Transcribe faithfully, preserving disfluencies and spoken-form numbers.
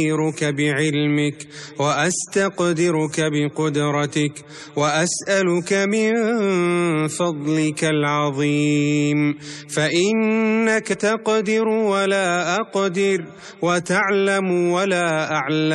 أستخيرك بعلمك وأستقدرك بقدرتك وأسألك من فضلك العظيم، فإنك تقدر ولا أقدر وتعلم ولا أعلم.